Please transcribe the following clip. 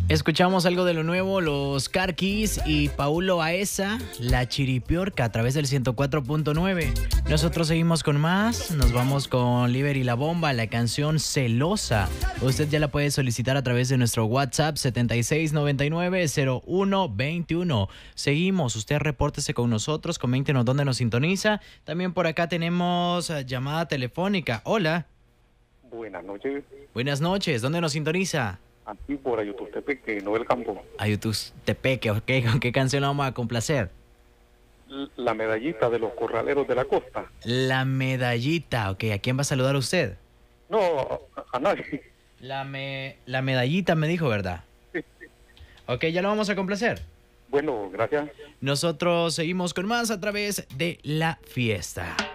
Escuchamos algo de lo nuevo, los Carquis y Paulo Aesa, La Chiripiorca a través del 104.9. Nosotros seguimos con más, nos vamos con Liber y la Bomba, la canción Celosa. Usted ya la puede solicitar a través de nuestro WhatsApp 7699-0121. Seguimos, usted repórtese con nosotros, coméntenos dónde nos sintoniza. También por acá tenemos llamada telefónica. Hola. Buenas noches. Buenas noches, ¿dónde nos sintoniza? Aquí por Ayututepeque, no el campo. Ayututepeque, ok. ¿Con qué canción la vamos a complacer? La medallita de los corraleros de la costa. La medallita, ok. ¿A quién va a saludar usted? No, a nadie. La medallita me dijo, ¿verdad? Sí. Ok, ya lo vamos a complacer. Bueno, gracias. Nosotros seguimos con más a través de La Fiesta.